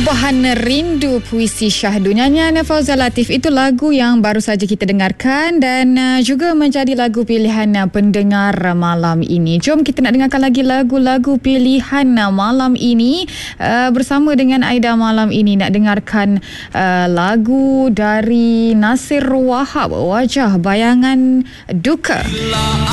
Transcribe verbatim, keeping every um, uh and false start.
Perubahan Rindu Puisi Syahdu, nyanyian Fauzal Latif. Itu lagu yang baru saja kita dengarkan dan uh, juga menjadi lagu pilihan uh, pendengar uh, malam ini. Jom kita nak dengarkan lagi lagu-lagu pilihan uh, malam ini uh, bersama dengan Aida malam ini. Nak dengarkan uh, lagu dari Nasir Wahab, Wajah Bayangan Duka.